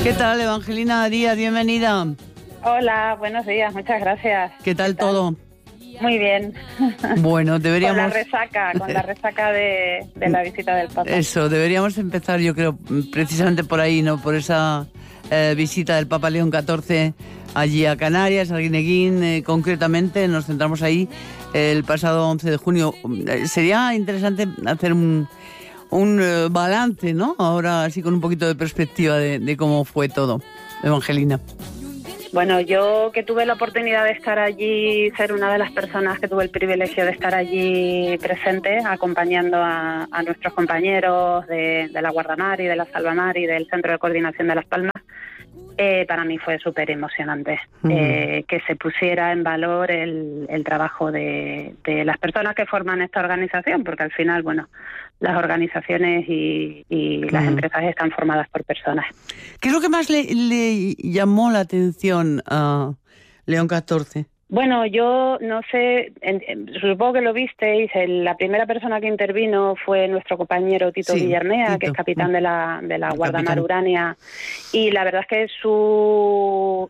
¿Qué tal, Evangelina Díaz? Bienvenida. Hola, buenos días, muchas gracias. ¿Qué tal todo? Muy bien. Bueno, deberíamos... Con la resaca de la visita del Papa. Eso, deberíamos empezar, yo creo, precisamente por ahí, ¿no? Por esa visita del Papa León XIV allí a Canarias, a Guineguín, concretamente. Nos centramos ahí el pasado 11 de junio. Sería interesante hacer un balance, ¿no? Ahora sí con un poquito de perspectiva de cómo fue todo, Evangelina. Bueno, yo que tuve la oportunidad de estar allí, ser una de las personas que tuve el privilegio de estar allí presente, acompañando a nuestros compañeros de la Guardamar y de la Salvamar y del Centro de Coordinación de Las Palmas, para mí fue súper emocionante que se pusiera en valor el trabajo de las personas que forman esta organización, porque al final, bueno, las organizaciones y las empresas están formadas por personas. ¿Qué es lo que más le llamó la atención a León XIV? Bueno, yo no sé, supongo que lo visteis, la primera persona que intervino fue nuestro compañero Tito Villarmea, Tito, que es capitán de la Guardamar Urania, y la verdad es que su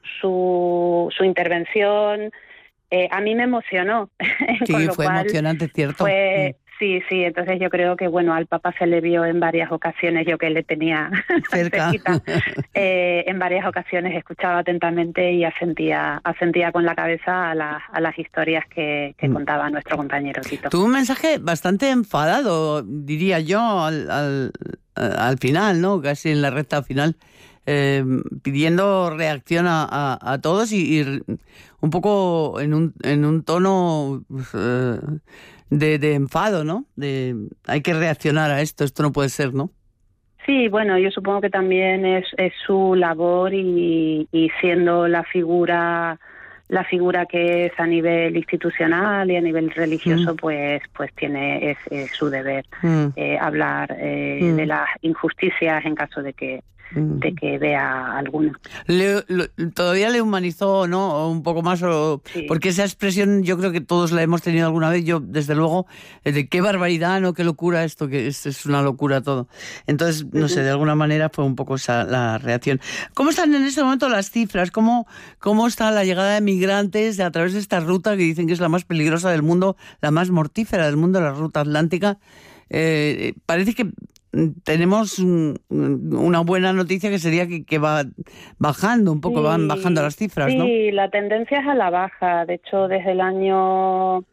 intervención a mí me emocionó. Sí, con lo fue cual emocionante, ¿cierto? Sí, entonces yo creo que bueno, al Papa se le vio en varias ocasiones, yo que le tenía cerca, en varias ocasiones escuchaba atentamente y asentía con la cabeza a las historias que contaba nuestro compañero Tito. Tuvo un mensaje bastante enfadado, diría yo, al final, ¿no? Casi en la recta final, pidiendo reacción a todos y un poco en un tono de enfado, ¿no? Hay que reaccionar a esto no puede ser, ¿no? Sí, bueno, yo supongo que también es su labor y siendo la figura que es a nivel institucional y a nivel religioso, pues es su deber hablar de las injusticias en caso de que vea alguna. Todavía le humanizó, ¿no? Un poco más, sí. Porque esa expresión yo creo que todos la hemos tenido alguna vez. Yo, desde luego, de qué barbaridad, ¿no? Qué locura esto, que es una locura todo. Entonces, no sé, de alguna manera fue un poco esa la reacción. ¿Cómo están en este momento las cifras? ¿Cómo está la llegada de migrantes a través de esta ruta que dicen que es la más peligrosa del mundo, la más mortífera del mundo, la ruta atlántica? Parece que tenemos una buena noticia, que sería que va bajando un poco, van bajando las cifras, ¿no? Sí, la tendencia es a la baja. De hecho, desde el año...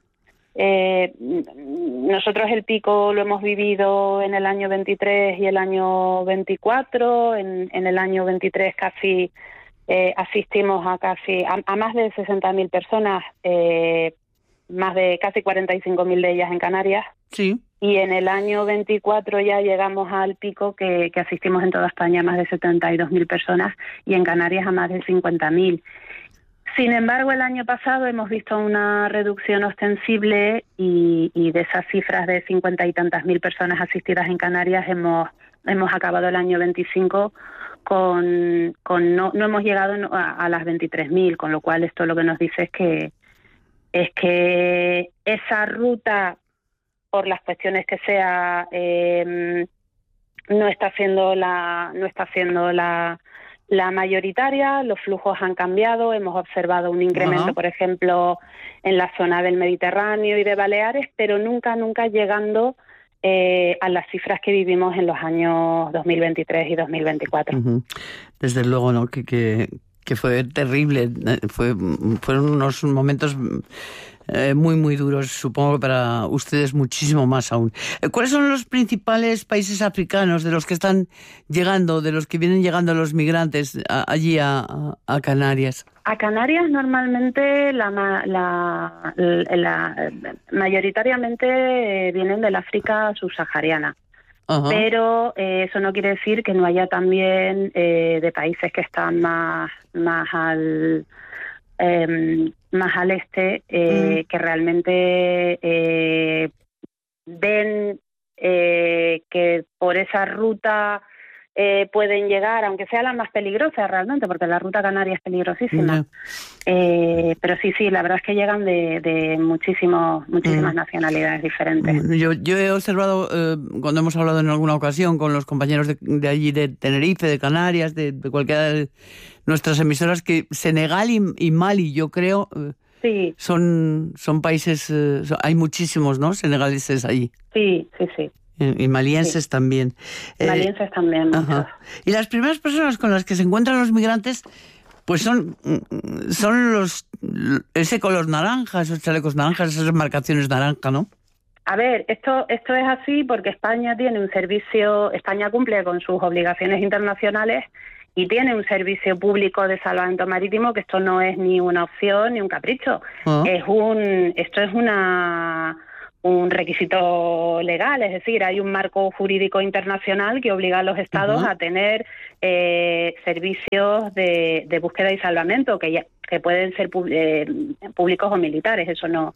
nosotros el pico lo hemos vivido en el año 23 y el año 24. En el año 23 casi asistimos a más de 60.000 personas, más de casi 45.000 de ellas en Canarias. Sí. Y en el año 24 ya llegamos al pico que asistimos en toda España a más de 72.000 personas y en Canarias a más de 50.000. Sin embargo, el año pasado hemos visto una reducción ostensible y de esas cifras de 50 y tantas mil personas asistidas en Canarias hemos acabado el año 25 no hemos llegado a las 23.000, con lo cual esto lo que nos dice es que esa ruta, por las cuestiones que sea, no está siendo la mayoritaria. Los flujos han cambiado, hemos observado un incremento, por ejemplo, en la zona del Mediterráneo y de Baleares, pero nunca llegando a las cifras que vivimos en los años 2023 y 2024. Desde luego, ¿no? Que fue terrible. Fueron unos momentos muy, muy duros, supongo que para ustedes muchísimo más aún. ¿Cuáles son los principales países africanos de los que están llegando, de los que vienen llegando los migrantes allí a Canarias? A Canarias normalmente mayoritariamente vienen del África subsahariana. Pero eso no quiere decir que no haya también de países que están más al este, que realmente ven que por esa ruta pueden llegar, aunque sea la más peligrosa realmente, porque la ruta canaria es peligrosísima. Pero sí, la verdad es que llegan de muchísimas nacionalidades diferentes. Yo he observado, cuando hemos hablado en alguna ocasión con los compañeros de allí, de Tenerife, de Canarias, de cualquiera de nuestras emisoras, que Senegal y Mali, yo creo, sí, son países, hay muchísimos, ¿no?, senegaleses allí. Sí. Y malienses también. Malienses también, muchos. Y las primeras personas con las que se encuentran los migrantes, pues son ese color naranja, esos chalecos naranjas, esas embarcaciones naranja, ¿no? A ver, esto es así porque España tiene un servicio, España cumple con sus obligaciones internacionales y tiene un servicio público de salvamento marítimo, que esto no es ni una opción ni un capricho. Esto es un requisito legal, es decir, hay un marco jurídico internacional que obliga a los estados a tener servicios de búsqueda y salvamento que pueden ser públicos o militares. Eso no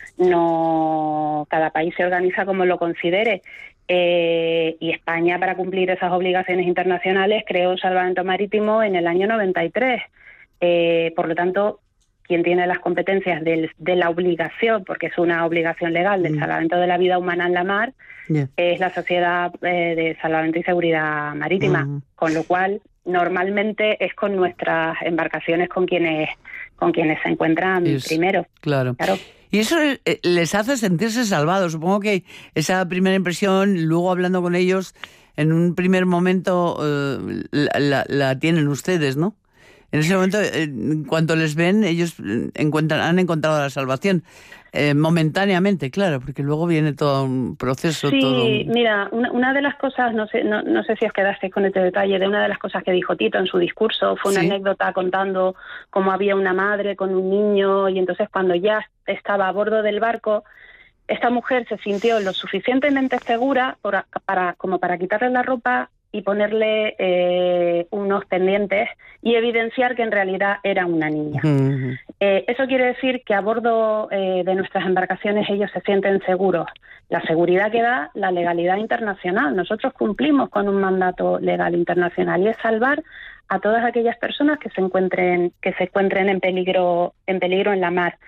cada país se organiza como lo considere. Y España, para cumplir esas obligaciones internacionales, creó un salvamento marítimo en el año 93. Por lo tanto, quien tiene las competencias de la obligación, porque es una obligación legal, del salvamento de la vida humana en la mar, es la Sociedad de Salvamento y Seguridad Marítima, con lo cual normalmente es con nuestras embarcaciones con quienes se encuentran primero. Claro. Y eso les hace sentirse salvados. Supongo que esa primera impresión, luego hablando con ellos, en un primer momento la tienen ustedes, ¿no? En ese momento, en cuanto les ven, ellos han encontrado la salvación. Momentáneamente, claro, porque luego viene todo un proceso. Mira, una de las cosas, no sé si os quedasteis con este detalle, de una de las cosas que dijo Tito en su discurso, fue una anécdota contando cómo había una madre con un niño, y entonces cuando ya estaba a bordo del barco, esta mujer se sintió lo suficientemente segura como para quitarle la ropa y ponerle unos pendientes y evidenciar que en realidad era una niña. Eso quiere decir que a bordo de nuestras embarcaciones ellos se sienten seguros. La seguridad que da la legalidad internacional. Nosotros cumplimos con un mandato legal internacional y es salvar a todas aquellas personas que se encuentren en peligro en la mar.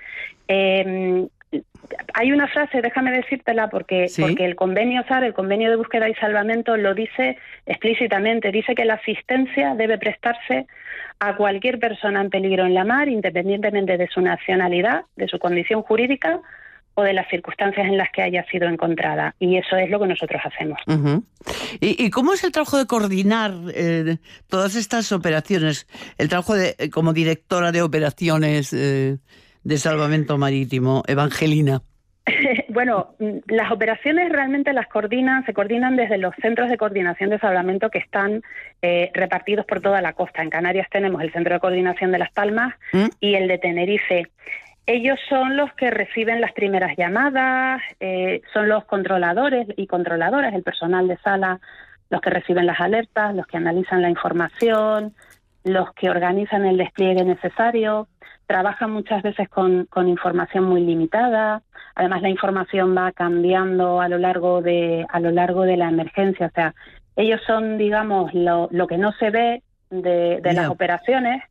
Hay una frase, déjame decírtela, porque el convenio SAR, el convenio de búsqueda y salvamento, lo dice explícitamente. Dice que la asistencia debe prestarse a cualquier persona en peligro en la mar, independientemente de su nacionalidad, de su condición jurídica o de las circunstancias en las que haya sido encontrada. Y eso es lo que nosotros hacemos. ¿Y cómo es el trabajo de coordinar todas estas operaciones? El trabajo como directora de operaciones de salvamento marítimo, Evangelina. Bueno, las operaciones realmente se coordinan desde los centros de coordinación de salvamento que están repartidos por toda la costa. En Canarias tenemos el centro de coordinación de Las Palmas y el de Tenerife. Ellos son los que reciben las primeras llamadas, son los controladores y controladoras, el personal de sala, los que reciben las alertas, los que analizan la información, los que organizan el despliegue necesario. Trabajan muchas veces con información muy limitada. Además, la información va cambiando a lo largo de la emergencia. O sea, ellos son, digamos, lo que no se ve de las operaciones,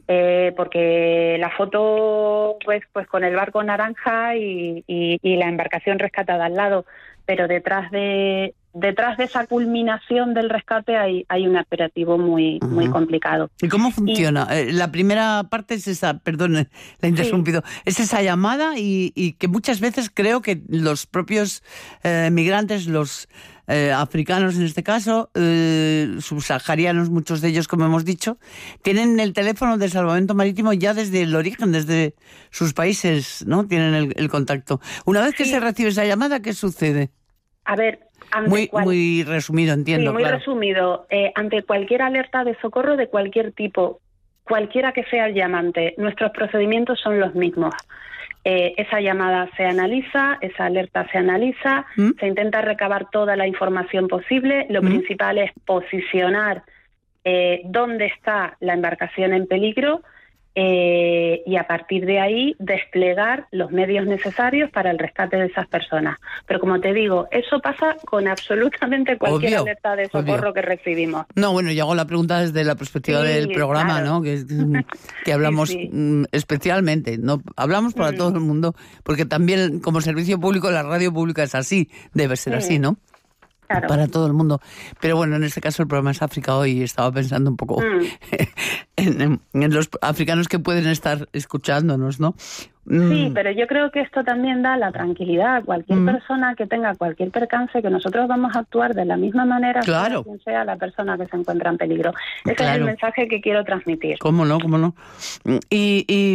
porque la foto, pues con el barco naranja y la embarcación rescatada al lado, pero detrás de esa culminación del rescate hay un operativo muy complicado. ¿Y cómo funciona? La primera parte es esa, perdón, la he interrumpido, es esa llamada y que muchas veces creo que los propios migrantes, los africanos en este caso, subsaharianos, muchos de ellos, como hemos dicho, tienen el teléfono de salvamento marítimo ya desde el origen, desde sus países, ¿no? Tienen el contacto. Una vez que se recibe esa llamada, ¿qué sucede? A ver, muy resumido, entiendo. Sí, muy resumido. Ante cualquier alerta de socorro de cualquier tipo, cualquiera que sea el llamante, nuestros procedimientos son los mismos. Esa llamada se analiza, esa alerta se analiza, se intenta recabar toda la información posible. Lo principal es posicionar dónde está la embarcación en peligro y a partir de ahí desplegar los medios necesarios para el rescate de esas personas. Pero como te digo, eso pasa con absolutamente cualquier alerta de socorro que recibimos. No, bueno, yo hago la pregunta desde la perspectiva del programa, claro, ¿no? Que hablamos especialmente, no hablamos para todo el mundo, porque también como servicio público la radio pública es así, debe ser así, ¿no? Claro. Para todo el mundo. Pero bueno, en este caso el programa es África Hoy y estaba pensando un poco en los africanos que pueden estar escuchándonos, ¿no? Sí, pero yo creo que esto también da la tranquilidad a cualquier persona que tenga cualquier percance, que nosotros vamos a actuar de la misma manera, claro, sea quien sea la persona que se encuentra en peligro. Ese es el mensaje que quiero transmitir. ¿Cómo no? ¿Cómo no? Y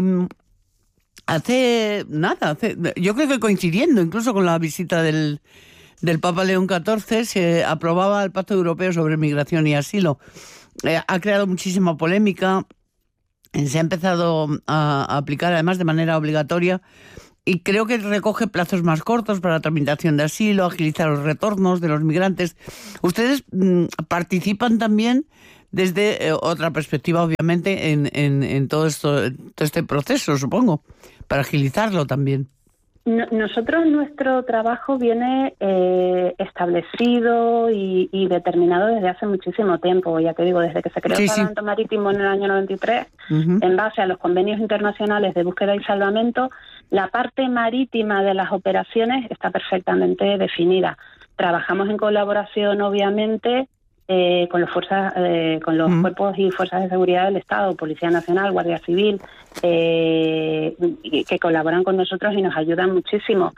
yo creo que coincidiendo incluso con la visita del Papa León XIV, se aprobaba el Pacto Europeo sobre Migración y Asilo. Ha creado muchísima polémica, se ha empezado a aplicar además de manera obligatoria y creo que recoge plazos más cortos para la tramitación de asilo, agilizar los retornos de los migrantes. Ustedes participan también desde otra perspectiva, obviamente, en todo este proceso, supongo, para agilizarlo también. Nosotros, nuestro trabajo viene establecido y determinado desde hace muchísimo tiempo, ya te digo, desde que se creó el Salvamento Marítimo en el año 93, en base a los convenios internacionales de búsqueda y salvamento, la parte marítima de las operaciones está perfectamente definida. Trabajamos en colaboración, obviamente, con los cuerpos y fuerzas de seguridad del Estado, Policía Nacional, Guardia Civil, que colaboran con nosotros y nos ayudan muchísimo.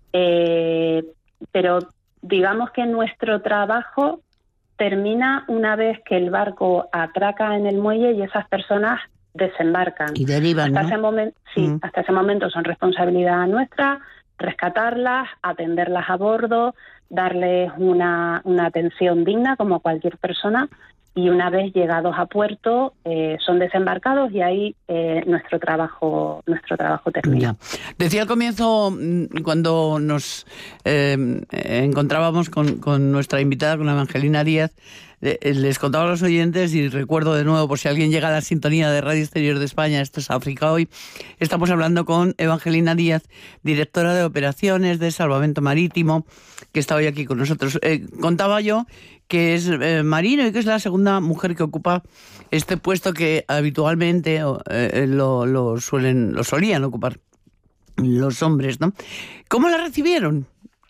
Pero digamos que nuestro trabajo termina una vez que el barco atraca en el muelle y esas personas desembarcan. Y derivan, hasta hasta ese momento son responsabilidad nuestra, rescatarlas, atenderlas a bordo, darles una atención digna como cualquier persona, y una vez llegados a puerto son desembarcados y ahí nuestro trabajo termina. Ya. Decía al comienzo, cuando nos encontrábamos con nuestra invitada, con Evangelina Díaz, les contaba a los oyentes, y recuerdo de nuevo por si alguien llega a la sintonía de Radio Exterior de España, esto es África Hoy, estamos hablando con Evangelina Díaz, directora de operaciones de Salvamento Marítimo, que está hoy aquí con nosotros. Contaba yo que es marino y que es la segunda mujer que ocupa este puesto que habitualmente lo solían ocupar los hombres, ¿no? ¿Cómo la recibieron?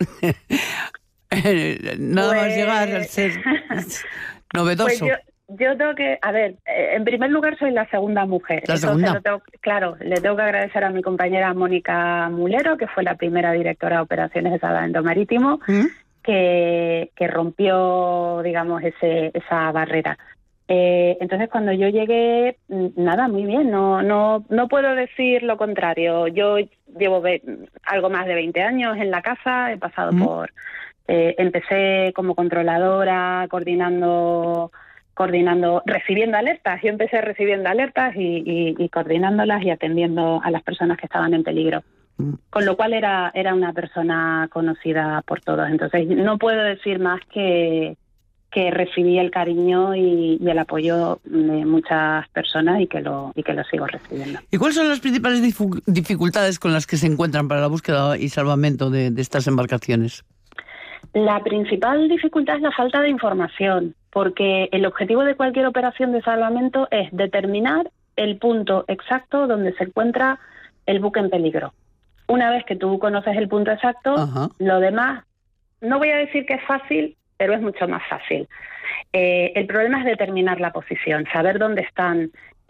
Nada más llegar al ser novedoso. Pues yo tengo que, en primer lugar soy la segunda mujer. La segunda. Le tengo que agradecer a mi compañera Mónica Mulero, que fue la primera directora de operaciones de Salvamento Marítimo, que rompió, digamos, esa barrera. Entonces, cuando yo llegué, nada, muy bien, no puedo decir lo contrario. Yo llevo algo más de 20 años en la casa, he pasado por... empecé como controladora, coordinando, recibiendo alertas. Yo empecé recibiendo alertas y coordinándolas y atendiendo a las personas que estaban en peligro. Con lo cual era una persona conocida por todos. Entonces no puedo decir más que recibí el cariño y el apoyo de muchas personas y que lo sigo recibiendo. ¿Y cuáles son las principales dificultades con las que se encuentran para la búsqueda y salvamento de estas embarcaciones? La principal dificultad es la falta de información, porque el objetivo de cualquier operación de salvamento es determinar el punto exacto donde se encuentra el buque en peligro. Una vez que tú conoces el punto exacto, lo demás, no voy a decir que es fácil, pero es mucho más fácil. El problema es determinar la posición, saber dónde están.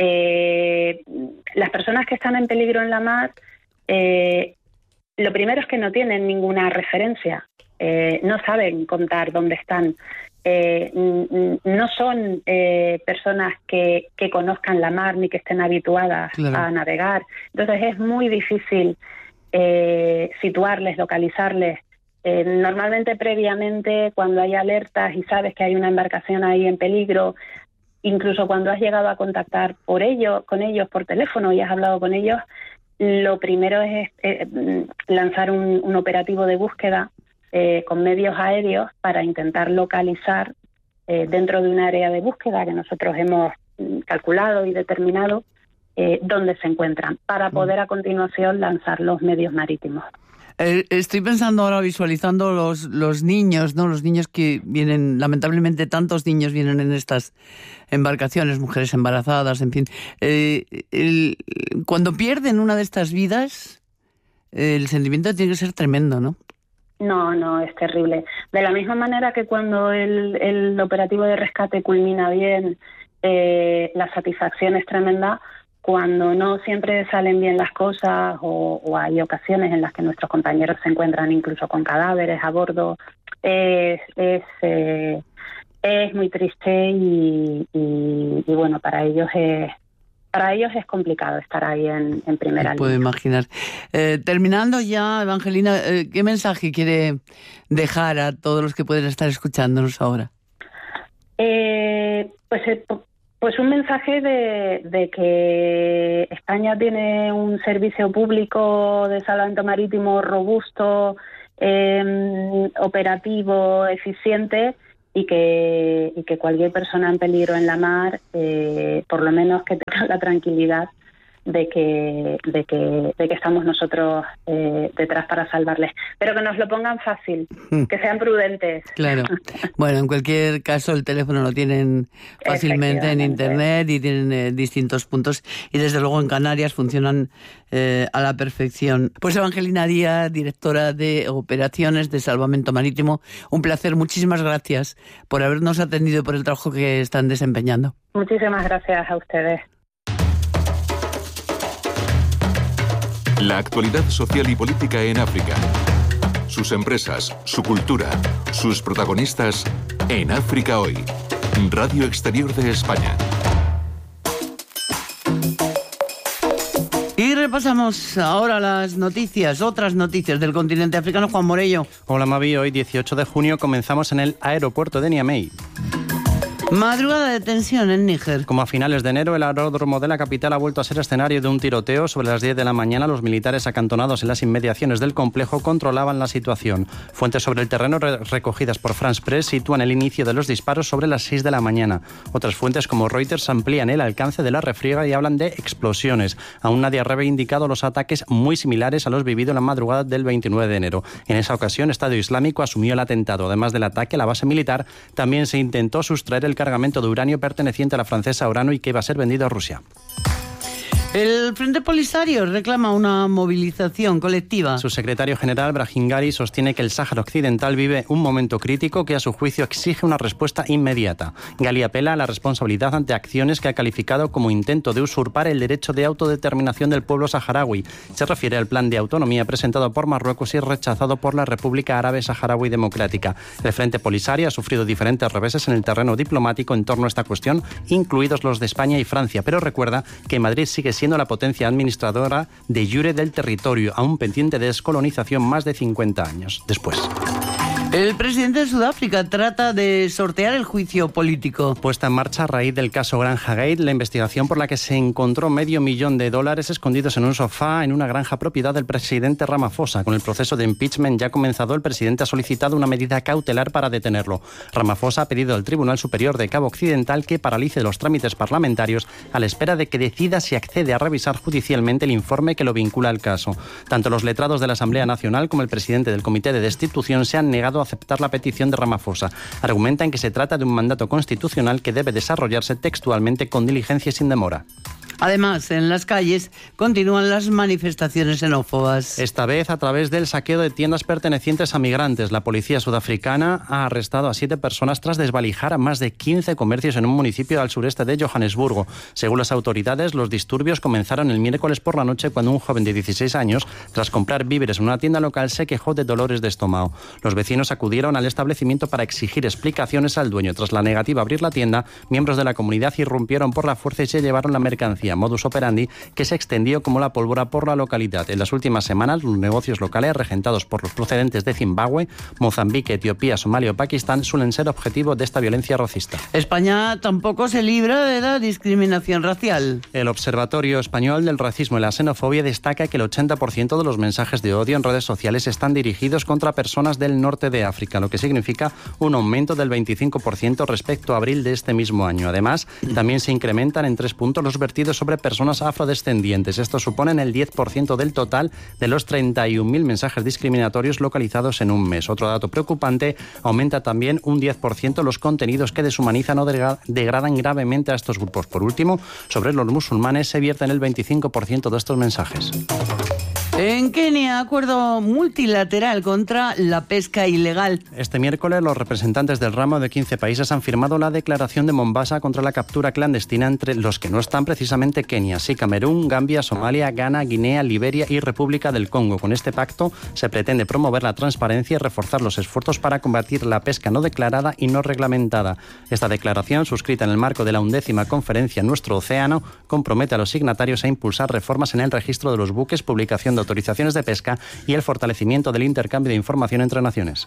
Las personas que están en peligro en la mar, lo primero es que no tienen ninguna referencia. No saben contar dónde están, no son personas que conozcan la mar ni que estén habituadas a navegar. Entonces es muy difícil situarles, localizarles. Normalmente previamente, cuando hay alertas y sabes que hay una embarcación ahí en peligro, incluso cuando has llegado a contactar con ellos por teléfono y has hablado con ellos, lo primero es lanzar un operativo de búsqueda con medios aéreos para intentar localizar dentro de un área de búsqueda que nosotros hemos calculado y determinado dónde se encuentran, para poder a continuación lanzar los medios marítimos. Estoy pensando ahora, visualizando los niños, ¿no? Los niños que vienen, lamentablemente tantos niños vienen en estas embarcaciones, mujeres embarazadas, en fin. Cuando pierden una de estas vidas, el sentimiento tiene que ser tremendo, ¿no? No, es terrible. De la misma manera que cuando el operativo de rescate culmina bien, la satisfacción es tremenda. Cuando no siempre salen bien las cosas o hay ocasiones en las que nuestros compañeros se encuentran incluso con cadáveres a bordo, es muy triste y bueno, para ellos es complicado estar ahí en primera línea. Puedo imaginar. Terminando ya, Evangelina, ¿qué mensaje quiere dejar a todos los que pueden estar escuchándonos ahora? Pues un mensaje de que España tiene un servicio público de salvamento marítimo robusto, operativo, eficiente, y que cualquier persona en peligro en la mar, por lo menos que tenga la tranquilidad de que estamos nosotros detrás para salvarles, pero que nos lo pongan fácil, que sean prudentes. Claro. Bueno, en cualquier caso el teléfono lo tienen fácilmente en internet y tienen distintos puntos, y desde luego en Canarias funcionan a la perfección. Pues Evangelina Díaz, directora de Operaciones de Salvamento Marítimo, un placer, muchísimas gracias por habernos atendido y por el trabajo que están desempeñando. Muchísimas gracias a ustedes. La actualidad social y política en África. Sus empresas, su cultura, sus protagonistas en África Hoy. Radio Exterior de España. Y repasamos ahora las noticias, otras noticias del continente africano. Juan Morello. Hola Mavi, hoy 18 de junio comenzamos en el aeropuerto de Niamey. Madrugada de tensión en Níger. Como a finales de enero, el aeródromo de la capital ha vuelto a ser escenario de un tiroteo. Sobre las 10 de la mañana, los militares acantonados en las inmediaciones del complejo controlaban la situación. Fuentes sobre el terreno recogidas por France Press sitúan el inicio de los disparos sobre las 6 de la mañana. Otras fuentes como Reuters amplían el alcance de la refriega y hablan de explosiones. Aún nadie ha reivindicado los ataques muy similares a los vividos en la madrugada del 29 de enero. En esa ocasión, Estado Islámico asumió el atentado. Además del ataque a la base militar, también se intentó sustraer el cargamento de uranio perteneciente a la francesa Orano y que iba a ser vendido a Rusia. El Frente Polisario reclama una movilización colectiva. Su secretario general, Brahim Ghali, sostiene que el Sáhara Occidental vive un momento crítico que a su juicio exige una respuesta inmediata. Ghali apela a la responsabilidad ante acciones que ha calificado como intento de usurpar el derecho de autodeterminación del pueblo saharaui. Se refiere al plan de autonomía presentado por Marruecos y rechazado por la República Árabe Saharaui Democrática. El Frente Polisario ha sufrido diferentes reveses en el terreno diplomático en torno a esta cuestión, incluidos los de España y Francia, pero recuerda que Madrid sigue siendo la potencia administradora de jure del territorio, aún pendiente de descolonización más de 50 años después. El presidente de Sudáfrica trata de sortear el juicio político. Puesta en marcha a raíz del caso Granja Gate, la investigación por la que se encontró $500,000 escondidos en un sofá en una granja propiedad del presidente Ramaphosa. Con el proceso de impeachment ya comenzado, el presidente ha solicitado una medida cautelar para detenerlo. Ramaphosa ha pedido al Tribunal Superior de Cabo Occidental que paralice los trámites parlamentarios a la espera de que decida si accede a revisar judicialmente el informe que lo vincula al caso. Tanto los letrados de la Asamblea Nacional como el presidente del Comité de Destitución se han negado a aceptar la petición de Ramaphosa. Argumentan que se trata de un mandato constitucional que debe desarrollarse textualmente con diligencia y sin demora. Además, en las calles continúan las manifestaciones xenófobas. Esta vez a través del saqueo de tiendas pertenecientes a migrantes. La policía sudafricana ha arrestado a 7 personas tras desvalijar a más de 15 comercios en un municipio al sureste de Johannesburgo. Según las autoridades, los disturbios comenzaron el miércoles por la noche cuando un joven de 16 años, tras comprar víveres en una tienda local, se quejó de dolores de estómago. Los vecinos acudieron al establecimiento para exigir explicaciones al dueño. Tras la negativa a abrir la tienda, miembros de la comunidad irrumpieron por la fuerza y se llevaron la mercancía. Modus operandi que se extendió como la pólvora por la localidad. En las últimas semanas, los negocios locales regentados por los procedentes de Zimbabue, Mozambique, Etiopía, Somalia o Pakistán suelen ser objetivo de esta violencia racista. España tampoco se libra de la discriminación racial. El Observatorio Español del Racismo y la Xenofobia destaca que el 80% de los mensajes de odio en redes sociales están dirigidos contra personas del norte de África, lo que significa un aumento del 25% respecto a abril de este mismo año. Además, también se incrementan en 3 puntos los vertidos discriminatorios sobre personas afrodescendientes. Estos suponen el 10% del total de los 31.000 mensajes discriminatorios localizados en un mes. Otro dato preocupante, aumenta también un 10% los contenidos que deshumanizan o degradan gravemente a estos grupos. Por último, sobre los musulmanes se vierten el 25% de estos mensajes. En Kenia, acuerdo multilateral contra la pesca ilegal. Este miércoles, los representantes del ramo de 15 países han firmado la declaración de Mombasa contra la captura clandestina, entre los que no están precisamente Kenia, sí Camerún, Gambia, Somalia, Ghana, Guinea, Liberia y República del Congo. Con este pacto se pretende promover la transparencia y reforzar los esfuerzos para combatir la pesca no declarada y no reglamentada. Esta declaración, suscrita en el marco de la 11ª conferencia Nuestro Océano, compromete a los signatarios a impulsar reformas en el registro de los buques, publicación de autorizaciones de pesca y el fortalecimiento del intercambio de información entre naciones.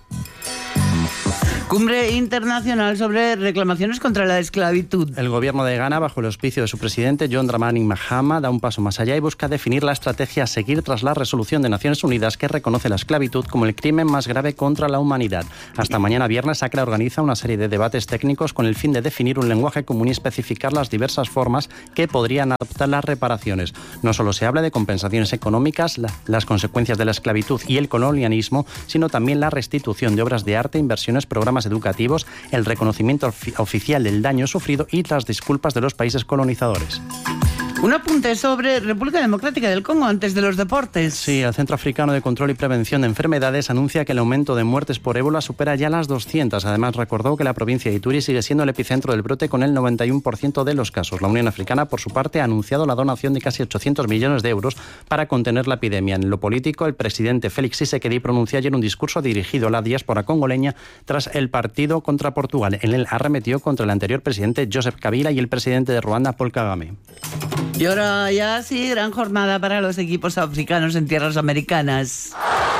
Cumbre internacional sobre reclamaciones contra la esclavitud. El gobierno de Ghana, bajo el auspicio de su presidente John Dramani Mahama, da un paso más allá y busca definir la estrategia a seguir tras la resolución de Naciones Unidas que reconoce la esclavitud como el crimen más grave contra la humanidad. Hasta mañana viernes, ACRA organiza una serie de debates técnicos con el fin de definir un lenguaje común y especificar las diversas formas que podrían adoptar las reparaciones. No solo se habla de compensaciones económicas, las consecuencias de la esclavitud y el colonialismo, sino también la restitución de obras de arte, inversiones, programas educativos, el reconocimiento oficial del daño sufrido y las disculpas de los países colonizadores. Un apunte sobre República Democrática del Congo antes de los deportes. Sí, el Centro Africano de Control y Prevención de Enfermedades anuncia que el aumento de muertes por ébola supera ya las 200. Además, recordó que la provincia de Ituri sigue siendo el epicentro del brote con el 91% de los casos. La Unión Africana, por su parte, ha anunciado la donación de casi 800 millones de euros para contener la epidemia. En lo político, el presidente Félix Tshisekedi pronunció ayer un discurso dirigido a la diáspora congoleña tras el partido contra Portugal. En él arremetió contra el anterior presidente Joseph Kabila y el presidente de Ruanda, Paul Kagame. Y ahora ya sí, gran jornada para los equipos africanos en tierras americanas.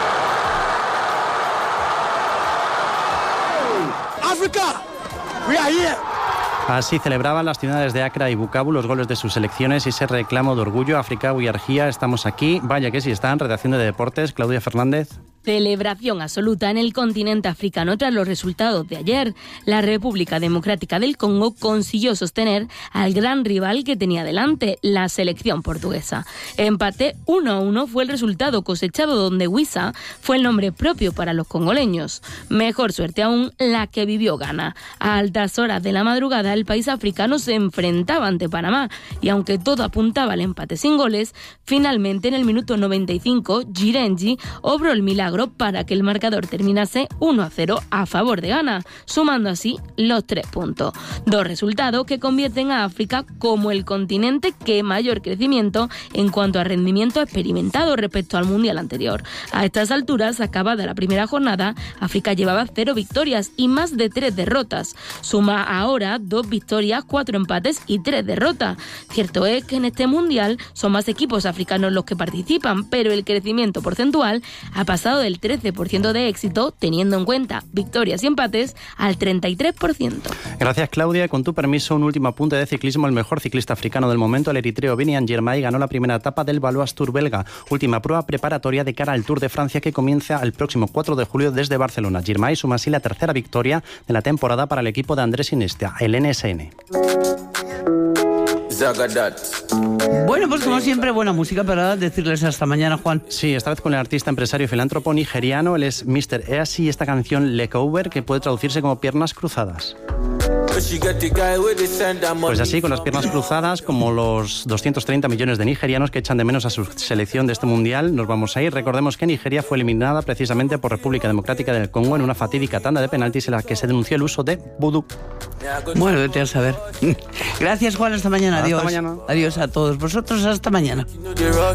Africa, we are here. Así celebraban las ciudades de Accra y Bukavu los goles de sus selecciones y ese reclamo de orgullo. África y Argía, estamos aquí. Vaya que sí están. Redacción de Deportes, Claudia Fernández. Celebración absoluta en el continente africano tras los resultados de ayer. La República Democrática del Congo consiguió sostener al gran rival que tenía delante, la selección portuguesa. Empate 1-1 fue el resultado cosechado, donde Wissa fue el nombre propio para los congoleños. Mejor suerte aún la que vivió Ghana. A altas horas de la madrugada, el país africano se enfrentaba ante Panamá y aunque todo apuntaba al empate sin goles, finalmente en el minuto 95, Girenji obró el milagro para que el marcador terminase 1-0 a favor de Ghana, sumando así los 3 puntos. Dos resultados que convierten a África como el continente que mayor crecimiento en cuanto a rendimiento ha experimentado respecto al mundial anterior. A estas alturas, acabada la primera jornada, África llevaba 0 victorias y más de 3 derrotas. Suma ahora 2 victorias, 4 empates y 3 derrotas. Cierto es que en este mundial son más equipos africanos los que participan, pero el crecimiento porcentual ha pasado del 13% de éxito, teniendo en cuenta victorias y empates, al 33%. Gracias, Claudia. Con tu permiso, un último apunte de ciclismo. El mejor ciclista africano del momento, el eritreo Biniam Girmay, ganó la primera etapa del Valois Tour belga, última prueba preparatoria de cara al Tour de Francia que comienza el próximo 4 de julio desde Barcelona. Girmay suma así la tercera victoria de la temporada para el equipo de Andrés Iniesta, el NSN. Bueno, pues como siempre, buena música para decirles hasta mañana, Juan. Sí, esta vez con el artista, empresario y filántropo nigeriano. Él es Mr. Easy y esta canción Leg Over, que puede traducirse como piernas cruzadas. Pues así, con las piernas cruzadas, como los 230 millones de nigerianos que echan de menos a su selección de este mundial, nos vamos a ir. Recordemos que Nigeria fue eliminada precisamente por República Democrática del Congo en una fatídica tanda de penaltis en la que se denunció el uso de vudú. Bueno, vete a saber. Gracias, Juan, hasta mañana. Adiós. Hasta mañana. Adiós a todos vosotros, hasta mañana.